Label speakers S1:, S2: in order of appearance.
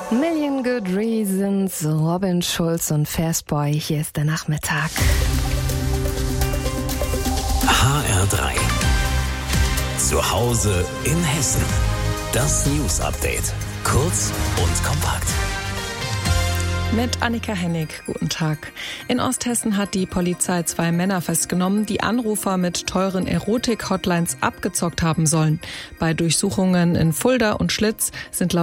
S1: Million Good Reasons, Robin Schulz und Fastboy, hier ist der Nachmittag.
S2: HR3 zu Hause in Hessen. Das News Update. Kurz und kompakt.
S3: Mit Annika Hennig, guten Tag. In Osthessen hat die Polizei 2 Männer festgenommen, die Anrufer mit teuren Erotik-Hotlines abgezockt haben sollen. Bei Durchsuchungen in Fulda und Schlitz sind laut